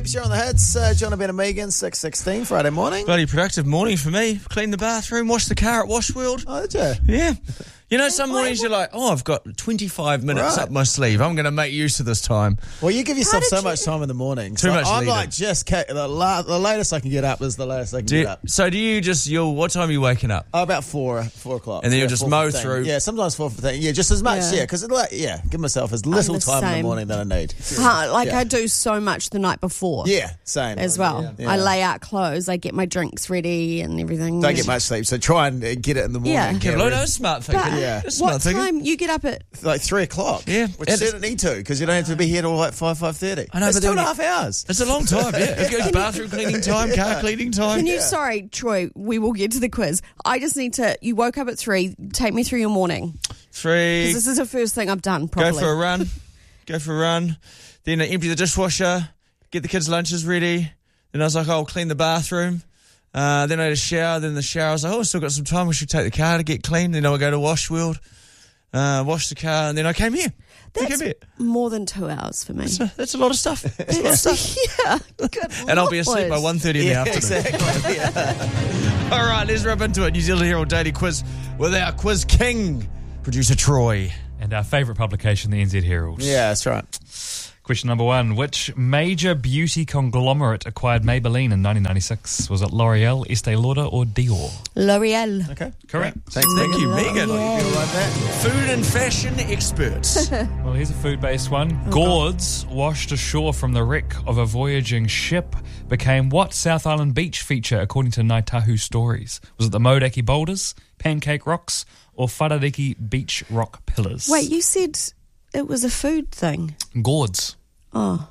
Tips, you're on the hits. Jonathan and Megan, 6:16, Friday morning. Bloody productive morning for me. Cleaned the bathroom, washed the car at Wash World. Oh, did you? Yeah. You know, some mornings you're like, I've got 25 minutes up my sleeve. I'm going to make use of this time. Well, you give yourself so much time in the morning. Too much I'm leading. like, the latest I can get up is the latest I can get up. So do you what time are you waking up? Oh, about 4 o'clock. And then you'll just mow 4:15. through? Yeah, sometimes 4:15. Yeah, just as much. Yeah, because give myself as little the time in the same. morning that I need. I do so much the night before. Yeah, same. As well. Yeah. I lay out clothes, I get my drinks ready and everything. Don't get much sleep, so try and get it in the morning. Yeah. Yeah, Get no, ready. no, smart thinking. But what time you get up at? Like 3 o'clock. Yeah. Which you don't need to, because you don't have to be here till like 5:30. I know, It's but then 2.5 hours. It's a long time, yeah. It goes bathroom cleaning time, car cleaning time. Can you, sorry, Troy, we will get to the quiz. I just need to, you woke up at 3, take me through your morning. 3, Because this is the first thing I've done go properly. for a run. Then I empty the dishwasher, get the kids' lunches ready. Then I was like, I'll clean the bathroom. Then I had a shower. Then the shower, I was like, I've still got some time. We should take the car to get clean. Then I would go to Wash World, wash the car, and then I came here. That's more than 2 hours for me. That's a lot of stuff. That's a lot of stuff. Yeah, good And I'll be asleep by Lord. 1:30 in the afternoon. Exactly. Yeah. All right, let's rub into it. New Zealand Herald Daily Quiz with our quiz king, producer Troy. And our favourite publication, the NZ Herald. Yeah, that's right. Question number 1. Which major beauty conglomerate acquired Maybelline in 1996? Was it L'Oreal, Estee Lauder or Dior? L'Oreal. Okay. Correct. Thanks, Thank you, Megan. Megan. You feel like that? Food and fashion experts. Well, here's a food-based one. Gourds washed ashore from the wreck of a voyaging ship became what South Island beach feature according to Naitahu Stories? Was it the Modaki Boulders, Pancake Rocks, or Wharariki Beach Rock Pillars? Wait, you said it was a food thing. Gourds. Oh.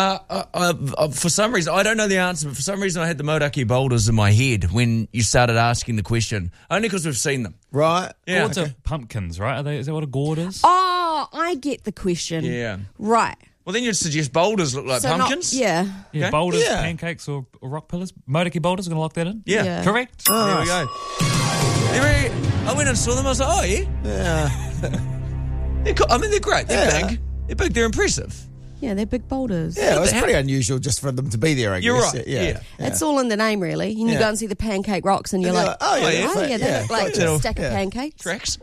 For some reason, I don't know the answer, but for some reason I had the Modaki Boulders in my head when you started asking the question. Only because we've seen them. Right. Yeah. Gourds are pumpkins, right? Is that what a gourd is? Oh, I get the question. Yeah. Right. Well, then you'd suggest boulders look like So not- pumpkins? yeah. Yeah, Okay. boulders, Yeah. pancakes, or rock pillars. Modaki Boulders, going to lock that in? Yeah. Yeah. Correct. There we go. I went and saw them. I was like, oh, yeah. Yeah. They're cool. I mean, they're great. They're Yeah. big. They're big. They're impressive. Yeah, they're big boulders. Yeah, it was pretty unusual just for them to be there, I guess. You're right. Yeah. It's all in the name, really. And you Yeah. go and see the pancake rocks and you're And like, oh, yeah. oh, yeah, they look like gotcha. a stack of Yeah. pancakes. Tracks.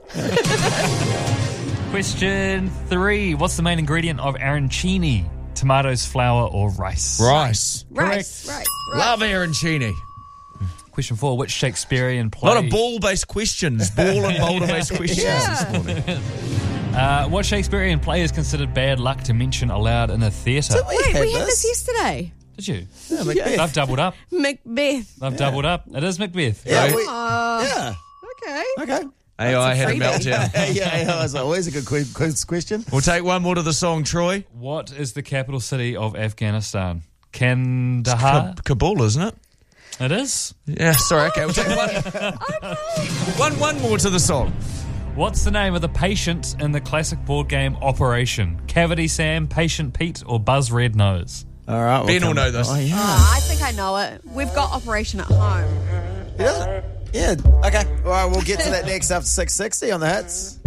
Question 3. What's the main ingredient of arancini? Tomatoes, flour, or rice? Rice. Right. Love arancini. Question 4. Which Shakespearean A play? lot of ball-based questions. Ball and boulder-based questions this morning. What Shakespearean play is considered bad luck to mention aloud in a theatre? Wait, we had this yesterday. Did you? Yeah, Macbeth. I've doubled up. Macbeth. I've doubled up. It is Macbeth. Yeah, Right? yeah. Okay. Okay. AI had a freebie. meltdown. Yeah, I was like, always a good quiz question. We'll take one more to the song, Troy. What is the capital city of Afghanistan? Kandahar? Kabul, isn't it? It is. Yeah, sorry. Okay, we'll take one more to the song. What's the name of the patient in the classic board game Operation? Cavity Sam, Patient Pete, or Buzz Red Nose? All right. Ben will know this. Oh, yeah. I think I know it. We've got Operation at home. He does it? Yeah. Okay. All right, we'll get to that next after 6:60 on the hits.